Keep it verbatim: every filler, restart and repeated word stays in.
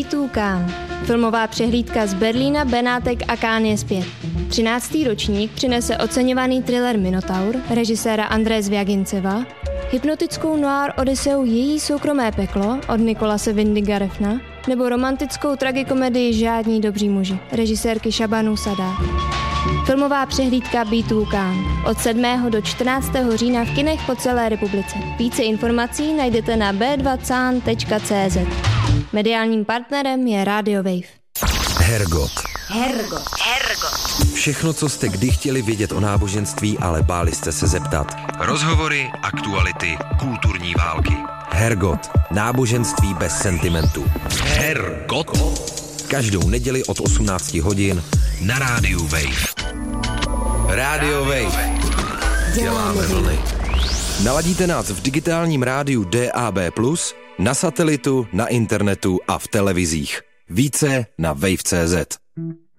Be two Cannes. Filmová přehlídka z Berlína, Benátek a Cannes je zpět. třináctý ročník přinese oceňovaný thriller Minotaur režiséra Andreje Zviaginceva, hypnotickou noir odyseu Její soukromé peklo od Nicolase Windiga Refna nebo romantickou tragikomedii Žádní dobří muži režisérky Shabanu Sada. Filmová přehlídka Be two Cannes od sedmého do čtrnáctého října v kinech po celé republice. Více informací najdete na b dva can tečka cé zet. Mediálním partnerem je Radio Wave. Hergot. Hergot. Hergot. Všechno, co jste kdy chtěli vědět o náboženství, ale báli jste se zeptat. Rozhovory, aktuality, kulturní války. Hergot. Náboženství bez sentimentu. Hergot. Každou neděli od osmnácti hodin na rádiu Wave. Radio Wave. Děláme vlny. Naladíte nás v digitálním rádiu D A B plus, na satelitu, na internetu a v televizích. Více na wave tečka cé zet.